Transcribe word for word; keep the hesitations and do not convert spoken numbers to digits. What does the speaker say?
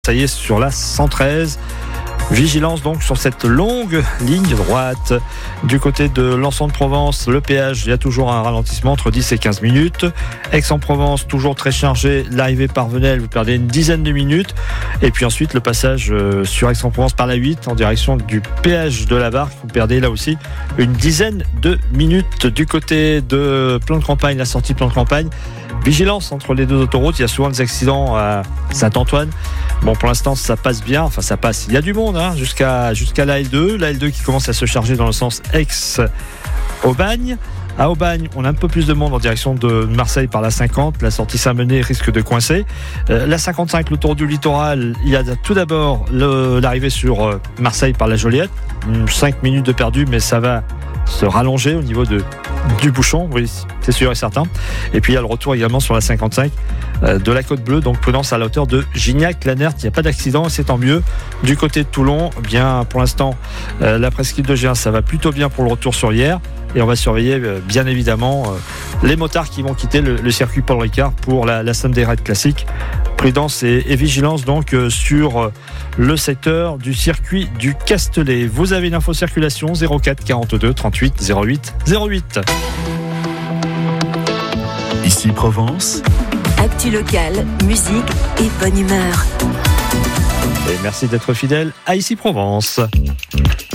Ça y est, sur la cent treize. Vigilance donc sur cette longue ligne droite. Du côté de Lançon-de-Provence, le péage, il y a toujours un ralentissement entre dix et quinze minutes. Aix-en-Provence, toujours très chargé. L'arrivée par Venelle, vous perdez une dizaine de minutes. Et puis ensuite, le passage sur Aix-en-Provence par la huit en direction du péage de la Barque, vous perdez là aussi une dizaine de minutes. Du côté de Plan de Campagne, la sortie Plan de Campagne, vigilance entre les deux autoroutes. Il y a souvent des accidents à Saint-Antoine. Bon, pour l'instant, ça passe bien. Enfin, ça passe. Il y a du monde hein, jusqu'à, jusqu'à la L deux. La L deux qui commence à se charger dans le sens Aix-Aubagne. À Aubagne, on a un peu plus de monde en direction de Marseille par la cinquante. La sortie Saint-Menet risque de coincer. Euh, la cinquante-cinq, l'autoroute du littoral, il y a tout d'abord le, l'arrivée sur Marseille par la Joliette. cinq minutes de perdu, mais ça va se rallonger au niveau de, du bouchon, oui, c'est sûr et certain. Et puis il y a le retour également sur la cinquante-cinq euh, de la Côte Bleue, donc prudence à la hauteur de Gignac-Lanert. Il n'y a pas d'accident, c'est tant mieux. Du côté de Toulon, bien pour l'instant, euh, la presqu'île de Géant, ça va plutôt bien pour le retour sur hier. Et on va surveiller euh, bien évidemment euh, les motards qui vont quitter le, le circuit Paul Ricard pour la, la Sunday Ride classique. Prudence et, et vigilance donc euh, sur euh, le secteur du circuit du Castellet. Vous avez une info circulation zéro quatre quarante-deux trente-huit zéro huit zéro huit. Ici Provence. Actu locale, musique et bonne humeur. Et merci d'être fidèle à Ici Provence.